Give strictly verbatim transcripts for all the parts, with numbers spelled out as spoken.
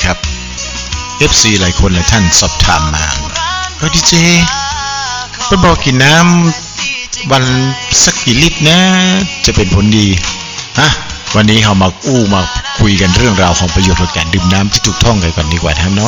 ครับ เอฟ ซี หลายคนหลายท่านสอบถามมาเออดีเจเพิ่นบอกกินน้ำวันสักกี่ลิตรนะจะเป็นผลดีฮะวันนี้เรามาอู้มาคุยกันเรื่องราวของประโยชน์ของการดื่มน้ำที่ถูกต้องกันก่อนดีกว่าท่านเนาะ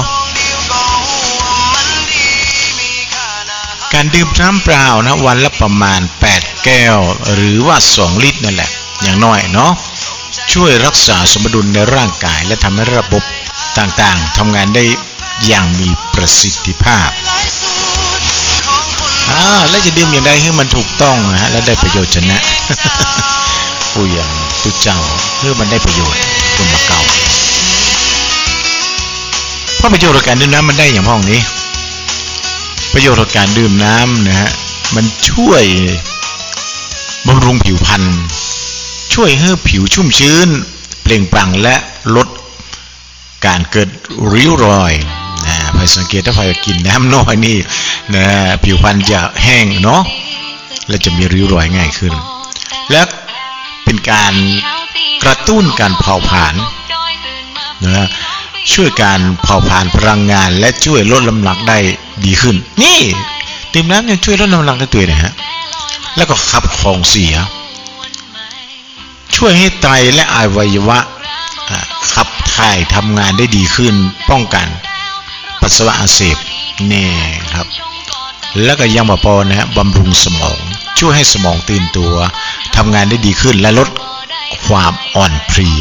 การดื่มน้ำเปล่านะวันละประมาณแปดแก้วหรือว่าสองลิตรนั่นแหละอย่างน้อยเนาะช่วยรักษาสมดุลในร่างกายและทำให้ระบบต่างๆทำงานได้อย่างมีประสิทธิภาพอ่าแล้วจะดื่มอย่างไรให้มันถูกต้องนะฮะและได้ประโยชน์ชนะ ผู้อย่างตุเจ้าเพื่อมันได้ประโยชน์จนมาเก่าเพราะประโยชน์ของการดื่มน้ำมันได้อย่างพ้องนี้ประโยชน์ของการดื่มน้ำนะฮะมันช่วยบำรุงผิวพรรณช่วยให้ผิวชุ่มชื้นเปล่งปลั่งและลดการเกิดริ้วรอยนะไปสังเกตถ้าใครกินน้ำน้อยนี่นะผิวพรรณจะแห้งเนาะและจะมีริ้วรอยง่ายขึ้นและเป็นการกระตุ้นการเผาผลาญนะช่วยการเผาผลาญพลังงานและช่วยลดน้ำหนักได้ดีขึ้นนี่ดื่มน้ำเนี่ยช่วยลดน้ำหนักได้ตัวนะฮะแล้วก็ขับของเสียช่วยให้ไตและอวัยวะขับถ่ายทำงานได้ดีขึ้นป้องกันปัสสาวะอักเสบนี่ครับแล้วก็ยังบ่พอนะฮะบำรุงสมองช่วยให้สมองตื่นตัวทำงานได้ดีขึ้นและลดความอ่อนเพลีย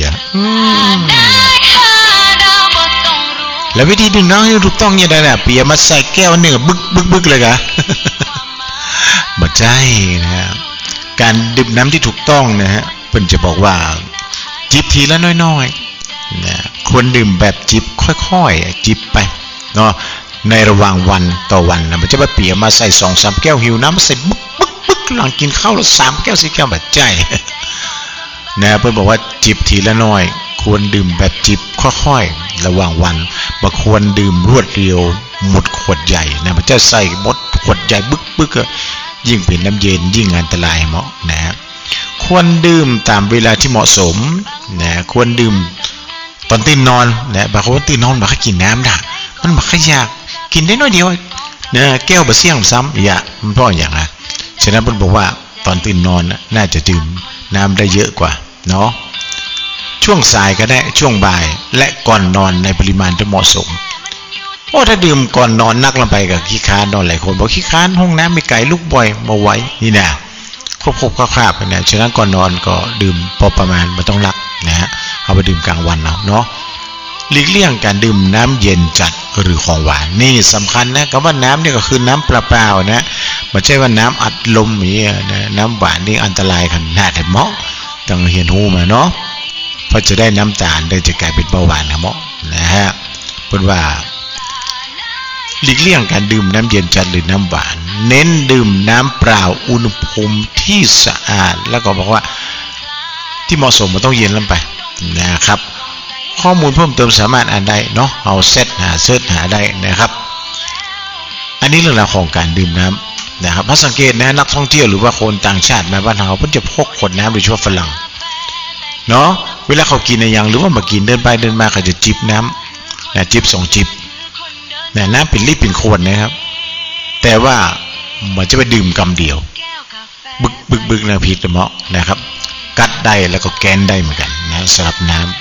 แล้ววิธีดื่มน้ำให้ถูกต้องยังไงนะเปียมาใส่แก้วหนึ่งบึกบึกบึกเลยกะบ่ใช่นะฮะการดื่มน้ำที่ถูกต้องนะฮะเพิ่นจะบอกว่าจิบทีละน้อยๆนะควรดื่มแบบจิบค่อยๆจิบไปเนาะในระหว่างวันต่อวันนะมันจะมาเปียมาใส่ สองสาม แก้วหิวน้ำมาใส่บึกบึกบึกหลังกินข้าวแล้วสามแก้วสี่แก้วแบบใจนะเพิ่นบอกว่าจิบทีละน้อยควรดื่มแบบจิบค่อยๆระหว่างวันบ่ควรดื่มรวดเดียวหมดขวดใหญ่นะมันจะใส่หมดขวดใหญ่บึกบึกก็ยิ่งเป็นน้ำเย็นยิ่งอันตรายเหมาะนะควรดื่มตามเวลาที่เหมาะสมนะควรดื่มตอนตื่นนอนนะบางคนตื่นนอนบ่ค่อยกินน้ำด่ะมันบ่ค่อยอยากกินได้น้อยเดียวนะแก้วบ่เสี่ยงซ้ำอย่ามันเพราะอย่างไรฉะนั้นเพิ่นบอกว่าตอนตื่นนอนน่าจะดื่มน้ำได้เยอะกว่าเนาะช่วงสายก็ได้ช่วงบ่ายและก่อนนอนในปริมาณที่เหมาะสมโอ้ถ้าดื่มก่อนนอนนักลงไปกับขี้ค้านนอนหลายคนบอกขี้ค้านห้องน้ำมีไก่ลุกบ่อยมาไว้นี่นะควบๆคราบๆนะฉะนั้นก่อนนอนก็ดื่มพอประมาณไม่ต้องรักนะฮะเอาไปดื่มกลางวันเอาเนาะหลีกเลี่ยงการดื่มน้ำเย็นจัดหรือของหวานนี่สำคัญนะคำว่าน้ำนี่ก็คือน้ำเปล่าๆนะไม่ใช่ว่าน้ำอัดลมอย่างนี้นะน้ำหวานนี่อันตรายขนาดไหนเหมาะต้องเห็นหูมาเนาะเพราะจะได้น้ำตาลได้จะกลายเป็นเบาหวานนะเหมาะนะฮะเพิ่นว่าหลีกเลี่ยงการดื่มน้ำเย็นจัดหรือน้ำหวานเน้นดื่มน้ำเปล่าอุณหภูมิที่สะอาดแล้วก็บอกว่าที่เหมาะสมมันต้องเย็นลงไปนะครับข้อมูลเพิ่มเติมสามารถอ่านได้เนาะเอาเซตหาเสิร์ชหาได้นะครับอันนี้เรื่องราวของการดื่มน้ำนะครับถ้าสังเกตนะนักท่องเที่ยวหรือว่าคนต่างชาติมาบ้านเราเพิ่นจะพกขวดน้ำโดยเฉพาะฝรั่งเนาะเวลาเขากินอย่างหรือว่ามากินเดินไปเดินมาเขาจะจิบน้ำนะจิบสองจิบนะน้ำเป็นลิตรเป็นขวดนะครับแต่ว่ามันจะไปดื่มกำเดียวบึกบึกบึกนะผิดเหมาะนะครับกัดได้แล้วก็แกนได้เหมือนกันนะสำหรับน้ำ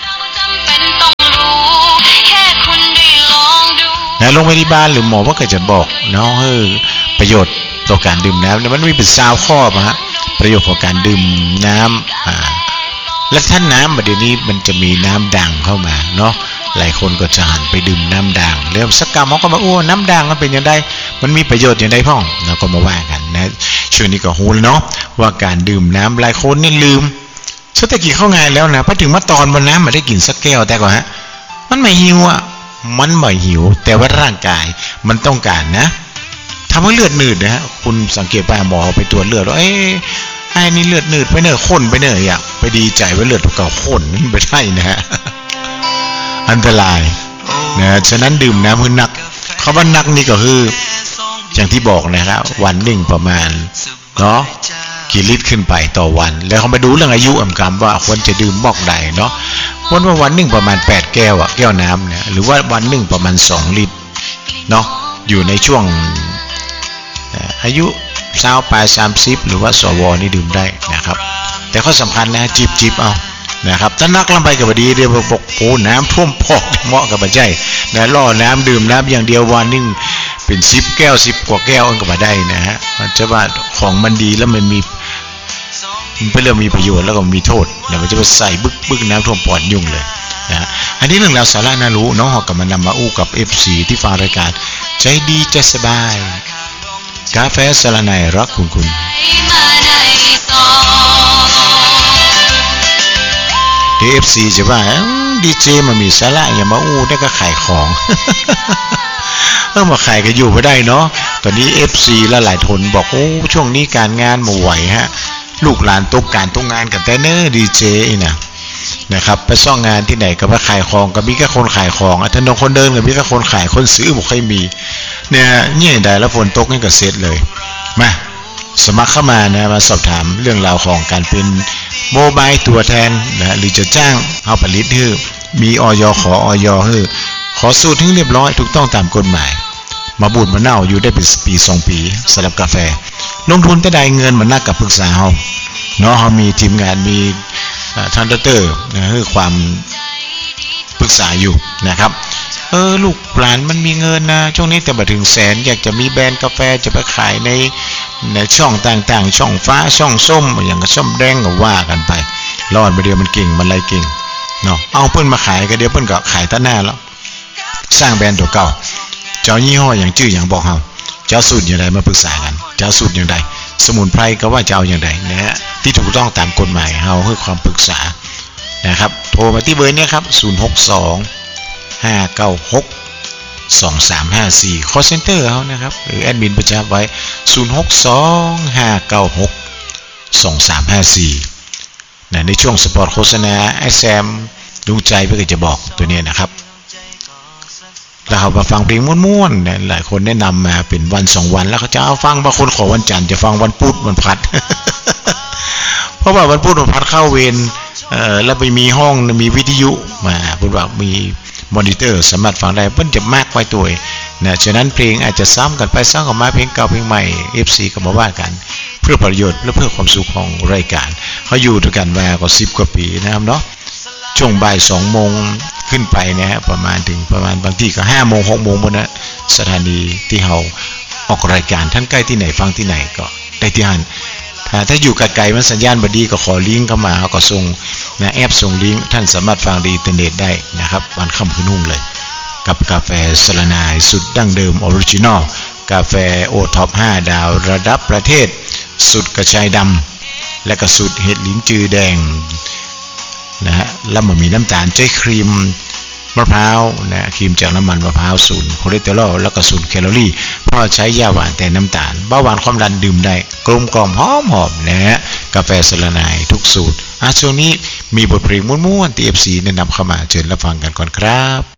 นะโรงพยาบาลหรือหมอว่าก็จะบอกเนาะเฮ้ยประโยชน์ต่อการดื่มน้ำเนี่ยมันมีเป็นซาวข้อมาฮะประโยชน์ของการดื่มน้ำอ่าและท่านน้ำเดี๋ยวนี้มันจะมีน้ำด่างเข้ามาเนาะหลายคนก็จะหันไปดื่มน้ำด่างแล้วสักกรรมเขาก็มาโอ้น้ำด่างมันเป็นยังไงมันมีประโยชน์อย่างไรพ่องเราก็มาว่ากันนะช่วงนี้ก็ฮู้เนาะว่าการดื่มน้ำหลายคนนี่ลืมสุดท้ายกินเข้าไงแล้วนะพอถึงมาตอนบนน้ำมาได้กินสักแก้วแต่ก่อนฮะมันไม่หิวอ่ะมันไม่หิวแต่ว่าร่างกายมันต้องการนะทำให้เลือดหนืดนะฮะคุณสังเกตไปหมอไปตรวจเลือดว่าเอ้ไอ้นี่เลือดหนืดไปเนอะข้นไปเนอะอยากไปดีใจว่าเลือดเก่าข้นนั่นไม่ใช่นะฮะอันตรายนะฉะนั้นดื่มน้ำให้นักคำว่านักนี่ก็คืออย่างที่บอกนะครับวันหนึ่งประมาณเนาะกี่ลิตรขึ้นไปต่อวันแล้วเขามาดูเรื่องอายุอ่ำกำว่าควรจะดื่มมอกใดเนาะวันว่าวันหนึ่งประมาณแปดแก้วอ่ะแก้วน้ำเนี่ยหรือว่าวันหนึ่งประมาณสองลิตรเนาะอยู่ในช่วงอายุสาวปลายสามสิบหรือว่าสวนี่ดื่มได้นะครับแต่ข้อสำคัญนะจิบจิบเอานะครับถ้านักลำไปกับดีเดี๋ยวบอกโอ้น้ำท่วมพอกเหมาะกับบัจจัยนะล่อน้ำดื่มน้ำอย่างเดียววันนึงเป็นสิบแก้วสิบกว่าแก้วก็มาได้นะฮะมันจะว่าของมันดีแล้วมันมีมันเป็นเรื่องมีประโยชน์แล้วก็มีโทษเดี๋ยวมันจะไปใส่บึกบึกน้ำท่วมปอดยุ่งเลยนะอันนี้เรื่องราวสาระน่ารู้น้องหอกกับมันนำมาอู้กับ เอฟ ซี ที่ฟังรายการใจดีใจสบายกาแฟสละไนรักคุณคุณเอฟ ซี จะว่าดีเจมันมีสาระอย่ามาอู้ได้ก็ขายของเออมาขายกันอยู่ไม่ได้เนาะตอนนี้ เอฟ ซี และหลายคนบอกโอ้ช่วงนี้การงานมาไหวฮะลูกหลานตกการตกงานกันแต่เนอดีเจนะนะครับไปซ่องงานที่ไหนก็ไปขายของก็มีแค่คนขายของถนนคนเดินก็มีแค่คนขายคนซื้อบ่ค่อยมีเนี่ยเนี่ยได้แล้วฝนตกนี่ก็เสร็จเลยมาสมัครเข้ามานะมาสอบถามเรื่องราวของการเป็นโมบายตัวแทนนะหรือจะจ้างเอาผลิตให้มีอย.ขออย.ให้ขอสูตรให้เรียบร้อยถูกต้องตามกฎหมายมาบูดมาเน่าอยู่ได้เป็นปีสองปีสำหรับกาแฟลงทุนจะได้เงินมันน่ากับปรึกษาเฮาเนาะเฮามีทีมงานมีท่านดรนะคือความปรึกษาอยู่นะครับเออลูกหลานมันมีเงินนะช่วงนี้แต่มาถึงแสนอยากจะมีแบรนด์กาแฟจะไปขายในในช่องต่างๆช่องฟ้าช่องส้มอย่างกับส้มแดงก็ว่ากันไปรอดมาเดียวมันเก่งมันไรเก่งเนาะเอาเพิ่นมาขายก็เดี๋ยวเพิ่นก็ขายต้นหน้าแล้วสร้างแบรนด์ตัวเก่าเจ้ายี่ห้ออย่างชื่ออย่างบอกเฮาเจ้าสูตรอย่างไรมาปรึกษากันเจ้าสูตรอย่างไรสมุนไพรก็ว่าเจ้าอย่างไรนะฮะที่ถูกต้องตามกฎหมายเฮาให้ความปรึกษานะครับโทรมาที่เบอร์นี้ครับศูนย์ หก สอง ห้า เก้า หก สอง สาม ห้า สี่ call center เฮานะครับหรือแอดมินประจำไว้ศูนย์ หก สอง ห้า เก้า หก สอง สาม ห้า สี่นะในช่วงสปอร์ตโฆษณาไอ้แซมดวงใจเพื่อจะบอกตัวนี้นะครับเรามาฟังเพลงม่วนๆเนี่ยหลายคนแนะนำมาเป็นวันสองวันแล้วเขาจะเอาฟังบางคนขอวันจันทร์จะฟังวันพุธวันพฤหัส เพราะว่าวันพุธวันพฤหัสเข้าเวรเอ่อแล้วไปมีห้องมีวิทยุมาพูดว่ามีมอนิเตอร์สามารถฟังได้เพิ่นจะมากไว้ตัวนะฉะนั้นเพลงอาจจะซ้ำกันไปซ้ำกันมาเพลงเก่าเพลงใหม่ เอฟ ซี ก็มาว่ากันเพื่อประโยชน์และเพื่อความสุขของรายการเขาอยู่ด้วยกันมาก็สิบกว่าปีนะครับเนาะช่วงบ่ายสองโมงขึ้นไปนะฮะประมาณถึงประมาณบางที่ก็ห้าโมงหกโมงบนนะสถานีที่เราออกรายการท่านใกล้ที่ไหนฟังที่ไหนก็ได้ที่หันถ้าถ้าอยู่ไกลๆมันสัญญาณบดีก็ขอลิงก์เข้ามาเขาก็ส่งนะแอปส่งลิงก์ท่านสามารถฟังในอินเทอร์เน็ตได้นะครับวันค่ำคืนนุ่งเลยกับกาแฟสละนายสุดดั้งเดิมออริจินอลกาแฟโอท็อปห้าดาวระดับประเทศสุดกระชายดำและก็สุดเห็ดลิ้นจือแดงนะฮะแล้วมันมีน้ำตาลใจครีมมะพร้าวนะครีมจากน้ำมันมะพร้าวศูนย์คอเลสเตอรอลแล้วก็ศูนย์แคลอรี่เพราะใช้ยาหวานแต่น้ำตาลเบาหวานความดันดื่มได้กลมกล่อมหอมหอมนะฮะกาแฟสละนายทุกสูตรอ่ะช่วงนี้มีบทเพลงม้วนๆที่ เอฟ ซี แนะนำเข้ามาเชิญรับฟังกันก่อนครับ